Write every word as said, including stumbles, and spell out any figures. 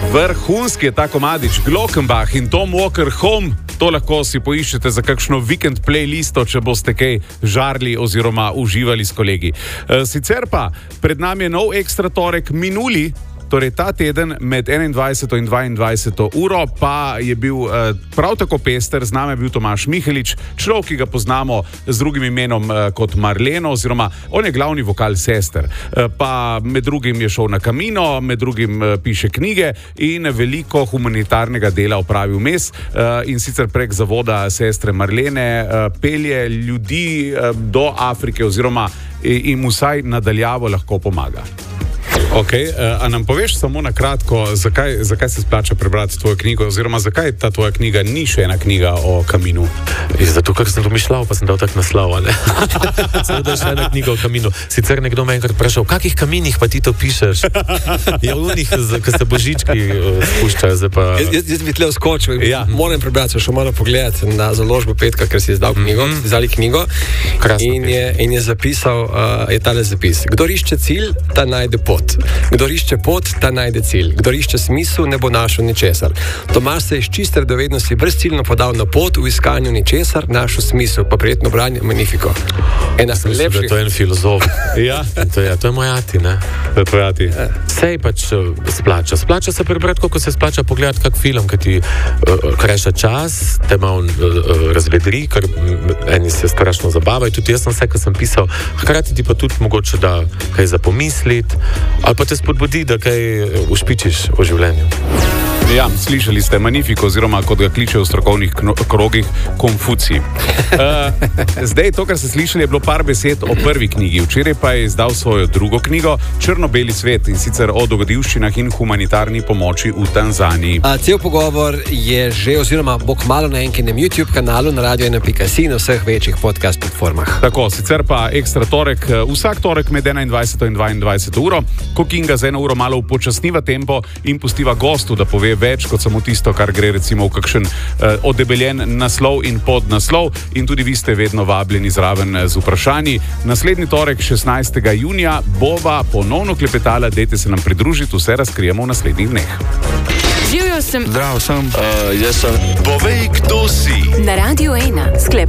Vrhunski je ta komadič, Glockenbach in Tom Walker Home. To lahko si poiščete za kakšno vikend playlisto, če boste kaj žarli oziroma uživali s kolegi. E, sicer pa, pred nami je nov ekstra torek minuli, torej ta teden med enaindvajseto in dvaindvajseto uro, pa je bil eh, prav tako pester, z nami je bil Tomaž Mihelič, človek, ki ga poznamo z drugim imenom eh, kot Marleno, oziroma on je glavni vokal sester. Eh, pa med drugim je šel na Camino, med drugim eh, piše knjige in veliko humanitarnega dela opravi vmes, eh, in sicer prek zavoda sestre Marlene eh, pelje ljudi eh, do Afrike oziroma eh, jim vsaj nadaljavo lahko pomaga. Ok, a nam poveš samo na kratko, zakaj, zakaj se splača prebrati tvojo knjigo, oziroma zakaj ta tvoja knjiga ni še ena knjiga o Caminu? Zato, ker sem to mišljal, pa sem dal tak naslov, ne? Samo da je še ena knjiga o Caminu. Sicer nekdo me enkrat vprašal, v kakih kaminih pa ti to pišeš? Ja, v unih, ki se božički spuščajo, zdaj pa... Jaz, jaz bi tle vskočil, ja. Moram prebrati, še malo pogledati na založbo Petka, ker si izdal knjigo, mm-hmm. izdali knjigo in je, in je zapisal, uh, je tale zapis. Kdor išče cilj, ta najde pot. Kdor išče pot, ta najde cilj. Kdor išče smisel, ne bo našel ničesar. Tomaž se je iz čiste radovednosti brezciljno podal na pot v iskanju ničesar, našel smisel, pa prijetno branje, magnifico. Ena lepših. To je en filozof. Ja. To je, to je moj ati, ne? To je tvoj ati. Sej pač splača. Splača se prebrati, koliko se splača pogledati kak film, ki ti uh, kreša čas, te malo uh, razvedri, ker eni se strašno zabavajo. Tudi jaz sem vse, kar sem pisal, hkrati ti pa tudi mogoče da kaj za pomisliti, ali pa te spodbudi, da kaj ušpičiš v življenju. Ja, slišali ste Magnifico, oziroma kot ga kličejo v strokovnih krogih, Konfucij. Uh, zdaj, to, kar ste slišali, je bilo par besed o prvi knjigi. Včeraj pa je izdal svojo drugo knjigo, Črno-beli svet, in sicer o dogodivščinah in humanitarni pomoči v Tanzaniji. A, cel pogovor je že, oziroma bo kmalu na enkinem YouTube kanalu, na radio ena pika si, na vseh večjih podcast platformah. Tako, sicer pa ekstra torek, vsak torek med enaindvajseto in dvaindvajseto uro, ko Kinga za eno uro malo upočasniva tempo in pustiva gostu, da pove več kot samo tisto, kar gre recimo v kakšen uh, odebeljen naslov in podnaslov, in tudi vi ste vedno vabljeni zraven z vprašanji. Naslednji torek, šestnajstega junija, bova ponovno klepetala, dejte se nam pridružiti, vse razkrijemo v naslednjih dneh. Živjo sem. Zdravo sem. Uh, jaz sem. Povej, kdo si. Na Radio ena. Sklep.